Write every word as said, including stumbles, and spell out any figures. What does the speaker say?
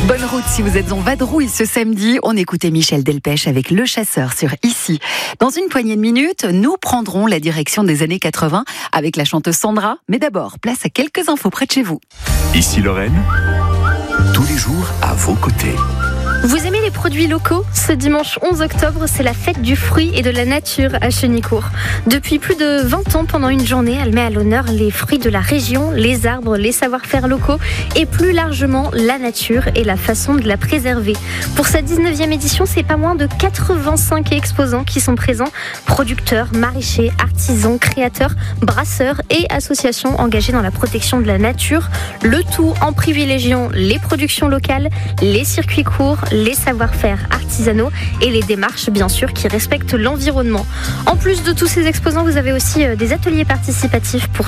Bonne route si vous êtes en vadrouille ce samedi. On écoutait Michel Delpech avec Le Chasseur sur Ici. Dans une poignée de minutes, nous prendrons la direction des années quatre-vingts avec la chanteuse Sandra. Mais d'abord, place à quelques infos près de chez vous. Ici Lorraine, tous les jours à vos côtés. Vous aimez les produits locaux ? Ce dimanche onze octobre, c'est la fête du fruit et de la nature à Chenicourt. Depuis plus de vingt ans, pendant une journée, elle met à l'honneur les fruits de la région, les arbres, les savoir-faire locaux et plus largement la nature et la façon de la préserver. Pour sa dix-neuvième édition, c'est pas moins de quatre-vingt-cinq exposants qui sont présents. Producteurs, maraîchers, artisans, créateurs, brasseurs et associations engagées dans la protection de la nature. Le tout en privilégiant les productions locales, les circuits courts, les savoir-faire artisanaux et les démarches bien sûr qui respectent l'environnement. En plus de tous ces exposants, vous avez aussi des ateliers participatifs pour